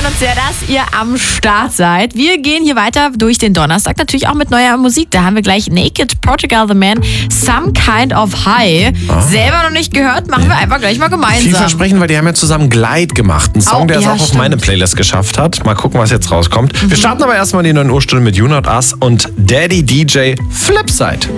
uns sehr, dass ihr am Start seid. Wir gehen hier weiter durch den Donnerstag, natürlich auch mit neuer Musik. Da haben wir gleich Naked, Portugal the Man, Some Kind of High. Selber noch nicht gehört, machen wir einfach gleich mal gemeinsam. Vielversprechend, weil die haben ja zusammen Glide gemacht. Ein Song, der es auch auf meine Playlist geschafft hat. Mal gucken, was jetzt rauskommt. Wir starten aber erstmal die 9 Uhr Stunde mit You Not Us und Daddy DJ Flipside.